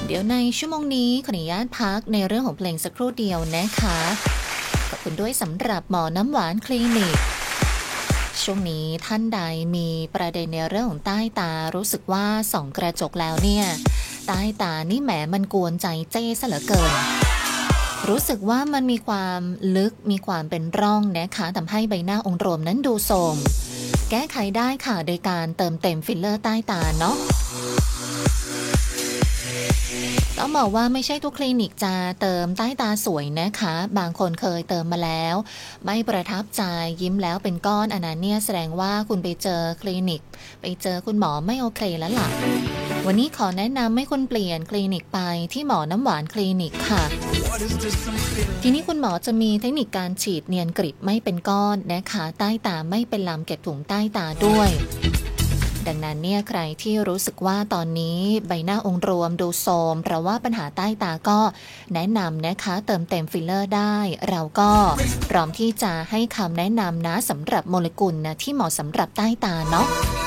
เดี๋ยวในชั่วโมงนี้ขออนุญาตพักในเรื่องของเพลงสักครู่เดียวนะคะขอบคุณด้วยสำหรับหมอน้ำหวานคลินิกช่วงนี้ท่านใดมีประเด็นในเรื่องของใต้ตารู้สึกว่าส่องกระจกแล้วเนี่ยใต้ตานี่แหมมันกวนใจเจ้ซะเหลือเกินรู้สึกว่ามันมีความลึกมีความเป็นร่องนะคะทำให้ใบหน้าองค์รวมนั้นดูโทรมแก้ไขได้ค่ะโดยการเติมเต็มฟิลเลอร์ใต้ตาเนาะต้องบอกว่าไม่ใช่ทุกคลินิกจะเติมใต้ตาสวยนะคะบางคนเคยเติมมาแล้วไม่ประทับใจยิ้มแล้วเป็นก้อนอันนั้นเนี่ยแสดงว่าคุณไปเจอคลินิกไปเจอคุณหมอไม่โอเคแล้วล่ะวันนี้ขอแนะนำให้คุณเปลี่ยนคลินิกไปที่หมอน้ำหวานคลินิกค่ะทีนี้คุณหมอจะมีเทคนิคการฉีดเนียนกริบไม่เป็นก้อนนะคะใต้ตาไม่เป็นลำเก็บถุงใต้ตาด้วยดังนั้นเนี่ยใครที่รู้สึกว่าตอนนี้ใบหน้าองค์รวมดูโทรมเพราะว่าปัญหาใต้ตาก็แนะนำนะคะเติมเต็มฟิลเลอร์ได้เราก็พร้อมที่จะให้คำแนะนำนะสำหรับโมเลกุลนะที่เหมาะสำหรับใต้ตาเนาะ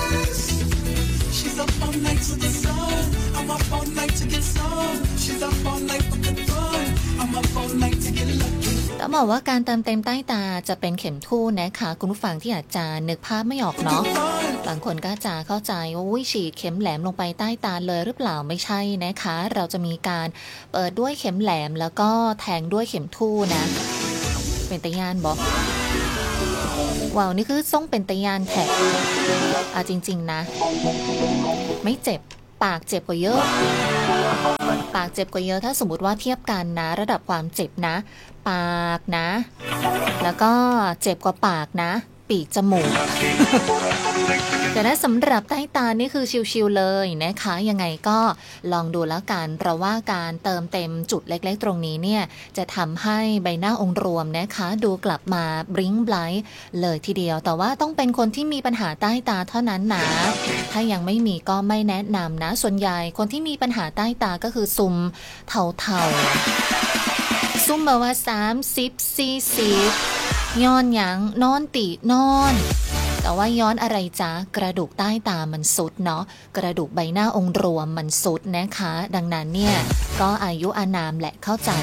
ต้องบอกว่าการเติมเต็มใต้ตาจะเป็นเข็มทู่นะคะคุณผู้ฟังที่อาจจะนึกภาพไม่ออกเนาะบางคนก็จะเข้าใจว่าฉีดเข็มแหลมลงไปใต้ตาเลยหรือเปล่าไม่ใช่นะคะเราจะมีการเปิดด้วยเข็มแหลมแล้วก็แทงด้วยเข็มทู่นะเป็นตะยานบอกว้าวนี่คือทรงเป็นตะยานแท็กจริงๆนะไม่เจ็บปากเจ็บกว่าเยอะปากเจ็บกว่าเยอะถ้าสมมติว่าเทียบกันนะระดับความเจ็บนะปากนะแล้วก็เจ็บกว่าปากนะปีกจมูก แต่ถ้าสำหรับใต้ตานี่คือชิวๆเลยนะคะยังไงก็ลองดูแล้วกันเพราะว่าการเติมเต็มจุดเล็กๆตรงนี้เนี่ยจะทำให้ใบหน้าองค์รวมนะคะดูกลับมาบลิ้งไบรท์เลยทีเดียวแต่ว่าต้องเป็นคนที่มีปัญหาใต้ตาเท่านั้นนะถ้ายังไม่มีก็ไม่แนะนำนะส่วนใหญ่คนที่มีปัญหาใต้ตาก็คือซุมเทาๆซุ่มแบบว่า30-40ย้อนหยังนอนตินอนแต่ว่าย้อนอะไรจ๊ะกระดูกใต้ตามันสุดเนาะกระดูกใบหน้าองค์รวมมันสุดนะคะดังนั้นเนี่ยก็อายุอานามแหละเข้าใจ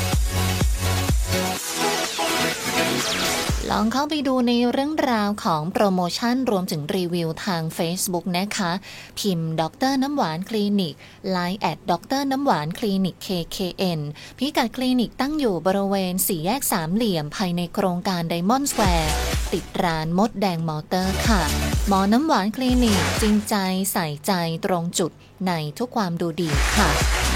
ลองเข้าไปดูในเรื่องราวของโปรโมชั่นรวมถึงรีวิวทาง Facebook นะคะพิมพ์ดร.น้ำหวานคลินิก Line แอดดร.น้ำหวานคลินิก KKN พิกัดคลินิกตั้งอยู่บริเวณ4แยกสามเหลี่ยมภายในโครงการ Diamond Square ติดร้านมดแดงมอเตอร์ค่ะหมอน้ำหวานคลินิกจริงใจใส่ใจตรงจุดในทุกความดูดีค่ะ